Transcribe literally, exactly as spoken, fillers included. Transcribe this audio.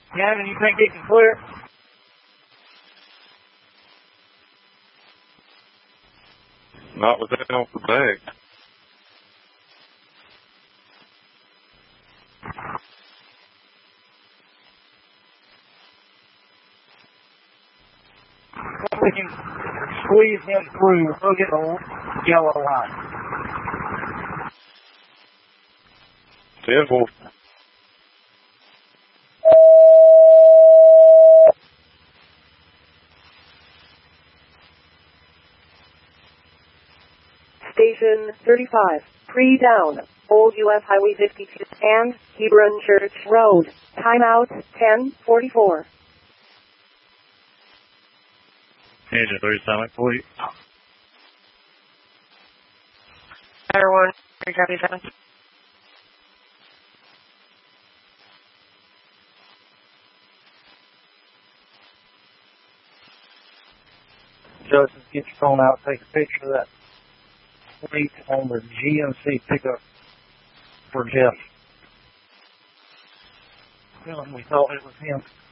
Gavin, you think he can clear? Not without the bag. If we can squeeze him through, we'll get the yellow line. ten four. Station thirty-five, pre-down, Old U S Highway fifty-two, and Hebron Church Road. Timeout ten forty-four. Engine three, silent, please. Fire one, three copy seven. Joseph, get your phone out, take a picture of that fleet on the G M C pickup for Jeff. We thought it was him.